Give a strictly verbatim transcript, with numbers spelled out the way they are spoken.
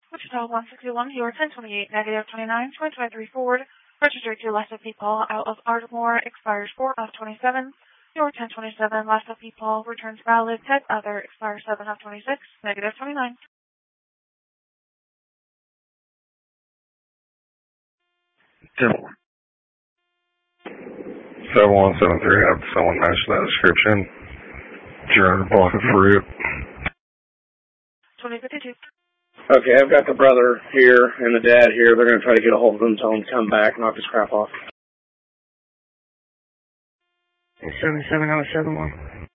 Wichita one sixty-one, your ten twenty-eight, negative twenty-nine, twenty twenty-three Ford, registered to Lassa People out of Ardmore, expires four of twenty-seven. Your ten twenty-seven, Lassa People, returns valid, ten other, expires seven of twenty-six, negative twenty-nine. seven one seven three, have someone match that description. two hundred block of fruit. twenty fifty-two. Okay, I've got the brother here and the dad here. They're going to try to get a hold of him, tell him to come back, knock his crap off. seven seven oh seven one.